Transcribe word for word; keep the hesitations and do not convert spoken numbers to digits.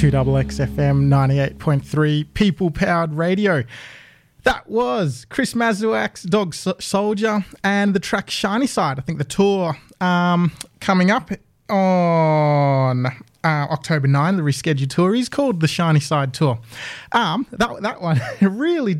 two X X F M ninety-eight point three People-Powered Radio. That was Chris Mazurk's Dog Soldier and the track Shiny Side. I think the tour um, coming up on uh, October ninth, the rescheduled tour is called the Shiny Side Tour. Um, that, that one really